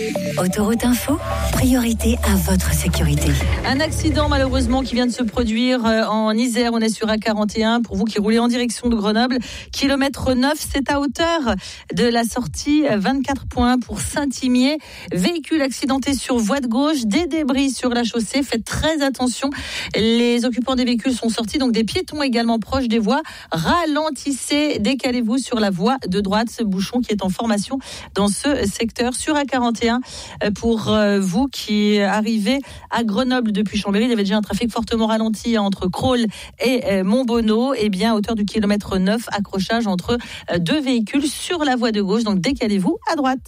Autoroute Info, priorité à votre sécurité. Un accident malheureusement qui vient de se produire en Isère. On est sur A41. Pour vous qui roulez en direction de Grenoble, kilomètre 9, c'est à hauteur de la sortie 24 points pour Saint-Imier. Véhicule accidenté sur voie de gauche, des débris sur la chaussée. Faites très attention. Les occupants des véhicules sont sortis, donc des piétons également proches des voies. Ralentissez, décalez-vous sur la voie de droite. Ce bouchon qui est en formation dans ce secteur sur A41. Pour vous qui arrivez à Grenoble depuis Chambéry, il y avait déjà un trafic fortement ralenti entre Crolles et Montbonneau. Et bien, à hauteur du kilomètre 9, accrochage entre deux véhicules sur la voie de gauche. Donc, décalez-vous à droite.